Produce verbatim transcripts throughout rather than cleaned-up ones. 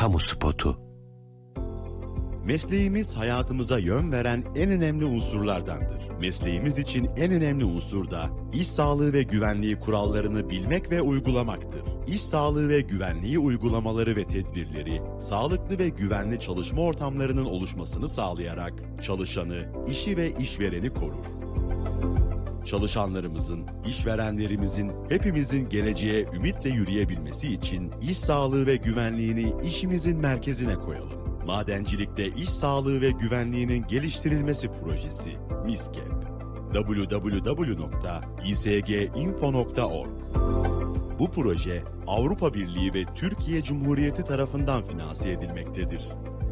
Kamu spotu. Mesleğimiz hayatımıza yön veren en önemli unsurlardandır. Mesleğimiz için en önemli unsur da iş sağlığı ve güvenliği kurallarını bilmek ve uygulamaktır. İş sağlığı ve güvenliği uygulamaları ve tedbirleri, sağlıklı ve güvenli çalışma ortamlarının oluşmasını sağlayarak çalışanı, işi ve işvereni korur. Çalışanlarımızın, işverenlerimizin, hepimizin geleceğe ümitle yürüyebilmesi için iş sağlığı ve güvenliğini işimizin merkezine koyalım. Madencilikte iş sağlığı ve güvenliğinin geliştirilmesi projesi MİSGEP. double-u double-u double-u nokta i s g info nokta org. Bu proje Avrupa Birliği ve Türkiye Cumhuriyeti tarafından finanse edilmektedir.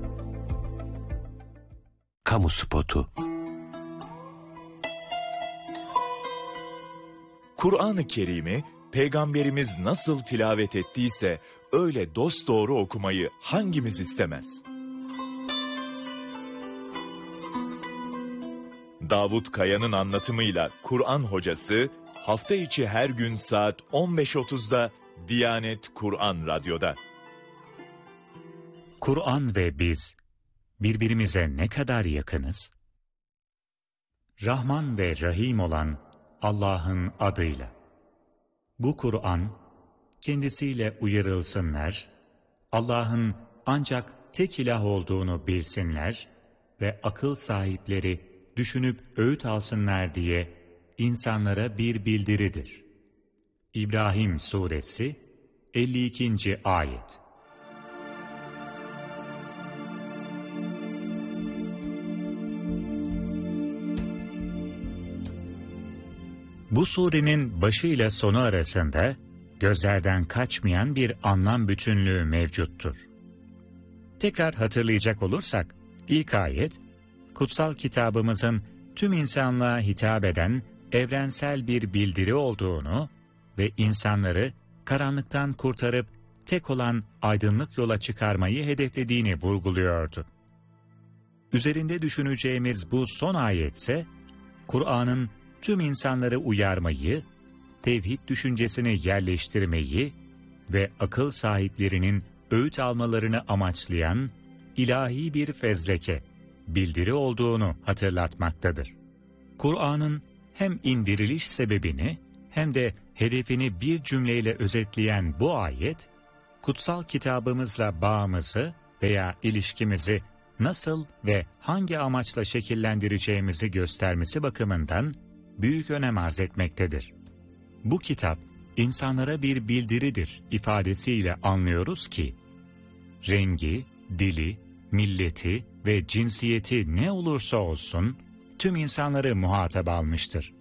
Kamu spotu. Kur'an-ı Kerim'i Peygamberimiz nasıl tilavet ettiyse öyle dosdoğru okumayı hangimiz istemez? Davut Kaya'nın anlatımıyla Kur'an hocası hafta içi her gün saat on beş otuzda Diyanet Kur'an Radyo'da. Kur'an ve biz birbirimize ne kadar yakınız? Rahman ve Rahim olan Allah'ın adıyla. Bu Kur'an, kendisiyle uyarılsınlar, Allah'ın ancak tek ilah olduğunu bilsinler ve akıl sahipleri düşünüp öğüt alsınlar diye insanlara bir bildiridir. İbrahim Suresi elli ikinci ayet. Bu surenin başı ile sonu arasında gözlerden kaçmayan bir anlam bütünlüğü mevcuttur. Tekrar hatırlayacak olursak, ilk ayet, kutsal kitabımızın tüm insanlığa hitap eden evrensel bir bildiri olduğunu ve insanları karanlıktan kurtarıp tek olan aydınlık yola çıkarmayı hedeflediğini vurguluyordu. Üzerinde düşüneceğimiz bu son ayetse, Kur'an'ın tüm insanları uyarmayı, tevhid düşüncesini yerleştirmeyi ve akıl sahiplerinin öğüt almalarını amaçlayan ilahi bir fezleke, bildiri olduğunu hatırlatmaktadır. Kur'an'ın hem indiriliş sebebini hem de hedefini bir cümleyle özetleyen bu ayet, kutsal kitabımızla bağımızı veya ilişkimizi nasıl ve hangi amaçla şekillendireceğimizi göstermesi bakımından büyük önem arz etmektedir. Bu kitap, insanlara bir bildiridir ifadesiyle anlıyoruz ki, rengi, dili, milleti ve cinsiyeti ne olursa olsun, tüm insanları muhatap almıştır.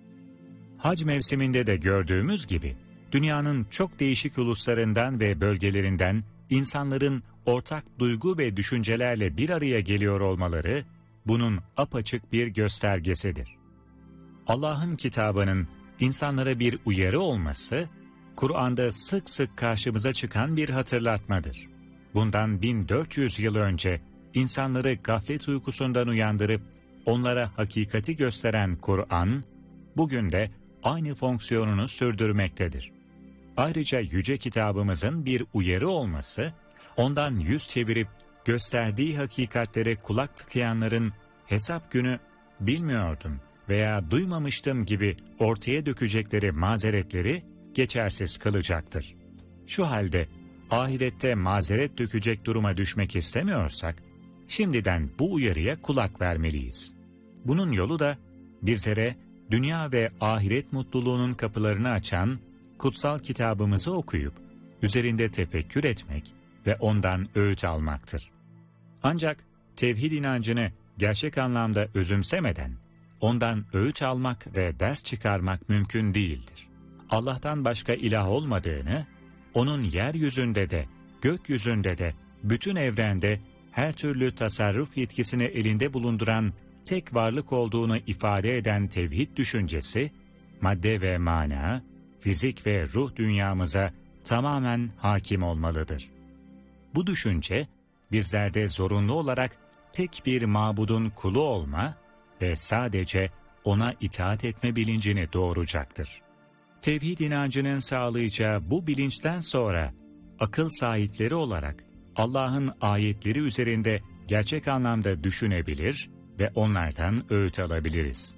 Hac mevsiminde de gördüğümüz gibi, dünyanın çok değişik uluslarından ve bölgelerinden insanların ortak duygu ve düşüncelerle bir araya geliyor olmaları, bunun apaçık bir göstergesidir. Allah'ın kitabının insanlara bir uyarı olması, Kur'an'da sık sık karşımıza çıkan bir hatırlatmadır. Bundan bin dört yüz yıl önce insanları gaflet uykusundan uyandırıp onlara hakikati gösteren Kur'an, bugün de aynı fonksiyonunu sürdürmektedir. Ayrıca yüce kitabımızın bir uyarı olması, ondan yüz çevirip gösterdiği hakikatlere kulak tıkayanların hesap günü bilmiyordum veya duymamıştım gibi ortaya dökecekleri mazeretleri geçersiz kılacaktır. Şu halde ahirette mazeret dökecek duruma düşmek istemiyorsak, şimdiden bu uyarıya kulak vermeliyiz. Bunun yolu da bizlere dünya ve ahiret mutluluğunun kapılarını açan kutsal kitabımızı okuyup üzerinde tefekkür etmek ve ondan öğüt almaktır. Ancak tevhid inancını gerçek anlamda özümsemeden ondan öğüt almak ve ders çıkarmak mümkün değildir. Allah'tan başka ilah olmadığını, onun yeryüzünde de, gökyüzünde de, bütün evrende her türlü tasarruf yetkisini elinde bulunduran tek varlık olduğunu ifade eden tevhid düşüncesi, madde ve mana, fizik ve ruh dünyamıza tamamen hakim olmalıdır. Bu düşünce, bizlerde zorunlu olarak tek bir mabudun kulu olma ve sadece ona itaat etme bilincini doğuracaktır. Tevhid inancının sağlayacağı bu bilinçten sonra, akıl sahipleri olarak Allah'ın ayetleri üzerinde gerçek anlamda düşünebilir ve onlardan öğüt alabiliriz.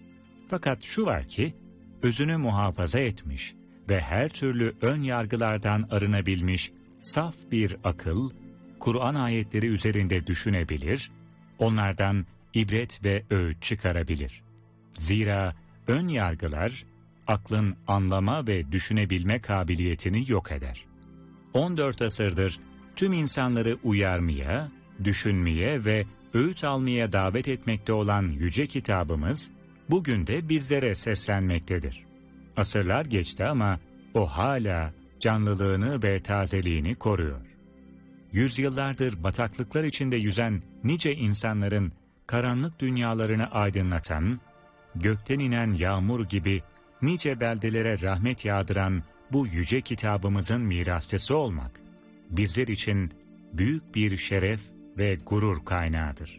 Fakat şu var ki, özünü muhafaza etmiş ve her türlü ön yargılardan arınabilmiş saf bir akıl, Kur'an ayetleri üzerinde düşünebilir, onlardan ibret ve öğüt çıkarabilir. Zira ön yargılar, aklın anlama ve düşünebilme kabiliyetini yok eder. on dört asırdır tüm insanları uyarmaya, düşünmeye ve öğüt almaya davet etmekte olan yüce kitabımız, bugün de bizlere seslenmektedir. Asırlar geçti ama o hala canlılığını ve tazeliğini koruyor. Yüzyıllardır bataklıklar içinde yüzen nice insanların karanlık dünyalarını aydınlatan, gökten inen yağmur gibi nice beldelere rahmet yağdıran bu yüce kitabımızın mirasçısı olmak, bizler için büyük bir şeref ve gurur kaynağıdır.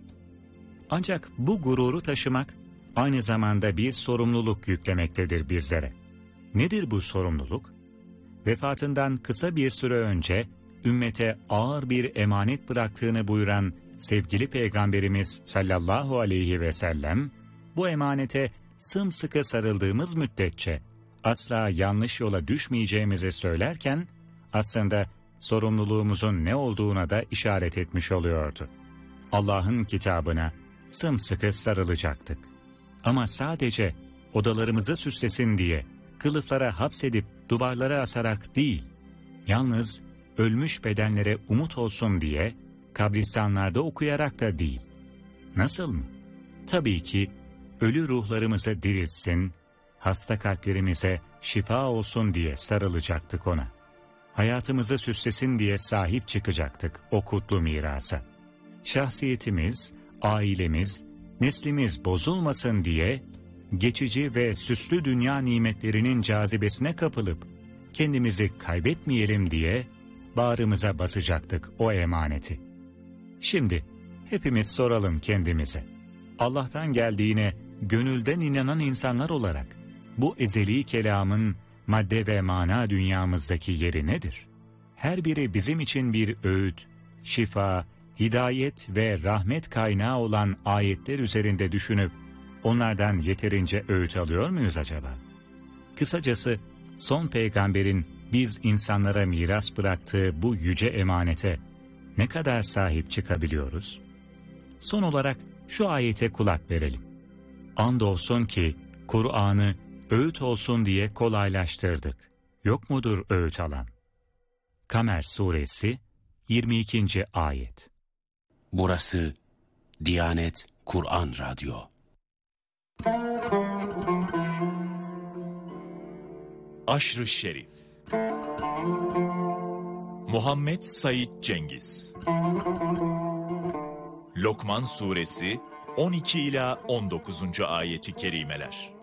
Ancak bu gururu taşımak, aynı zamanda bir sorumluluk yüklemektedir bizlere. Nedir bu sorumluluk? Vefatından kısa bir süre önce, ümmete ağır bir emanet bıraktığını buyuran sevgili Peygamberimiz sallallahu aleyhi ve sellem, bu emanete sımsıkı sarıldığımız müddetçe asla yanlış yola düşmeyeceğimizi söylerken, aslında sorumluluğumuzun ne olduğuna da işaret etmiş oluyordu. Allah'ın kitabına sımsıkı sarılacaktık. Ama sadece odalarımızı süslesin diye kılıflara hapsedip duvarlara asarak değil, yalnız ölmüş bedenlere umut olsun diye kabristanlarda okuyarak da değil. Nasıl mı? Tabii ki ölü ruhlarımızı dirilsin, hasta kalplerimize şifa olsun diye sarılacaktık ona. Hayatımızı süslesin diye sahip çıkacaktık o kutlu mirasa. Şahsiyetimiz, ailemiz, neslimiz bozulmasın diye geçici ve süslü dünya nimetlerinin cazibesine kapılıp kendimizi kaybetmeyelim diye bağrımıza basacaktık o emaneti. Şimdi hepimiz soralım kendimize. Allah'tan geldiğine gönülden inanan insanlar olarak bu ezeli kelamın madde ve mana dünyamızdaki yeri nedir? Her biri bizim için bir öğüt, şifa, hidayet ve rahmet kaynağı olan ayetler üzerinde düşünüp onlardan yeterince öğüt alıyor muyuz acaba? Kısacası son peygamberin biz insanlara miras bıraktığı bu yüce emanete ne kadar sahip çıkabiliyoruz? Son olarak şu ayete kulak verelim. Andolsun ki Kur'an'ı öğüt olsun diye kolaylaştırdık. Yok mudur öğüt alan? Kamer Suresi yirmi ikinci ayet. Burası Diyanet Kur'an Radyo. Aşr-ı Şerif. Muhammed Said Cengiz. Lokman Suresi on iki ila on dokuzuncu ayeti kerimeler.